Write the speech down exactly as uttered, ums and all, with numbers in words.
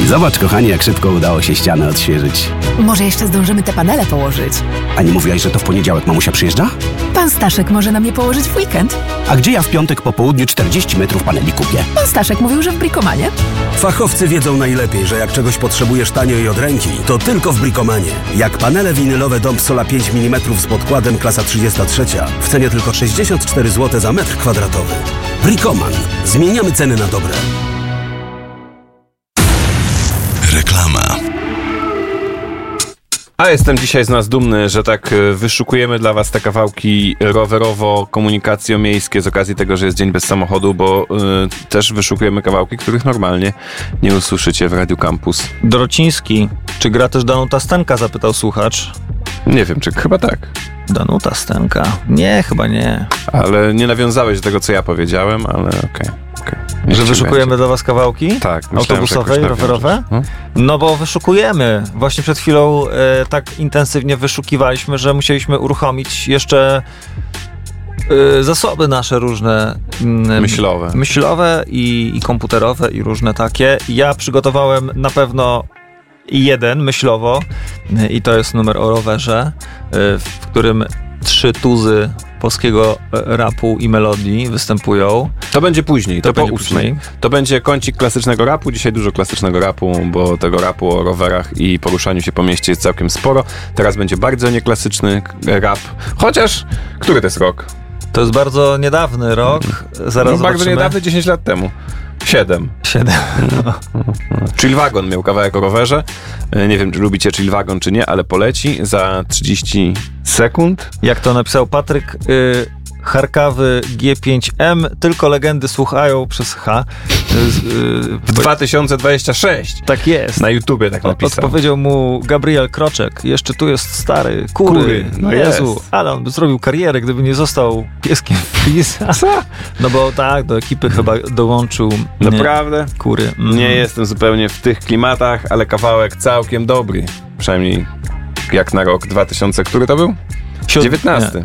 Zobacz, kochanie, jak szybko udało się ścianę odświeżyć. Może jeszcze zdążymy te panele położyć. A nie mówiłaś, że to w poniedziałek mamusia przyjeżdża? Pan Staszek może nam je położyć w weekend. A gdzie ja w piątek po południu czterdzieści metrów paneli kupię? Pan Staszek mówił, że w Bricomanie. Fachowcy wiedzą najlepiej, że jak czegoś potrzebujesz tanio i od ręki, to tylko w Bricomanie. Jak panele winylowe Dom Sola pięć milimetrów z podkładem klasa trzydzieści trzy w cenie tylko sześćdziesiąt cztery złote za metr kwadratowy. Bricoman. Zmieniamy ceny na dobre. Reklama. A jestem dzisiaj z nas dumny, że tak wyszukujemy dla was te kawałki rowerowo-komunikacjo-miejskie z okazji tego, że jest Dzień Bez Samochodu, bo y, też wyszukujemy kawałki, których normalnie nie usłyszycie w Radiu Campus. Dorociński. Czy gra też Danuta Stenka? Zapytał słuchacz. Nie wiem, czy chyba tak. Danuta Stenka. Nie, chyba nie. Ale nie nawiązałeś do tego, co ja powiedziałem, ale okej. Okay, okay. Że wyszukujemy będzie. Dla was kawałki? Tak. Myślałem, autobusowe i rowerowe? Hmm? No bo wyszukujemy. Właśnie przed chwilą e, tak intensywnie wyszukiwaliśmy, że musieliśmy uruchomić jeszcze e, zasoby nasze różne. M, myślowe. Myślowe i, i komputerowe i różne takie. Ja przygotowałem na pewno jeden myślowo i to jest numer o rowerze, w którym trzy tuzy polskiego rapu i melodii występują. To będzie później, to, to będzie po ósmej. Później. To będzie kącik klasycznego rapu. Dzisiaj dużo klasycznego rapu, bo tego rapu o rowerach i poruszaniu się po mieście jest całkiem sporo. Teraz będzie bardzo nieklasyczny rap. Chociaż, który to jest rok? To jest bardzo niedawny rok. Zaraz no, bardzo niedawny, dziesięć lat temu. Siedem. Siedem. No. Chillwagon miał kawałek o rowerze. Nie wiem, czy lubicie Chillwagon, czy nie, ale poleci za trzydzieści sekund. Jak to napisał Patryk, y- Charkawy G pięć M, tylko legendy słuchają przez H. W dwa tysiące dwudziestym szóstym. Tak jest. Na YouTubie tak napisał. Odpowiedział mu Gabriel Kroczek. Jeszcze tu jest stary, kury. kury. No Jezu, jest. ale on by zrobił karierę, gdyby nie został pieskiem Frisa. Co? No bo tak, do ekipy chyba dołączył. Naprawdę? Nie, kury. Mm. Nie jestem zupełnie w tych klimatach, ale kawałek całkiem dobry. Przynajmniej jak na rok dwa tysiące, który to był? dziewiętnasty.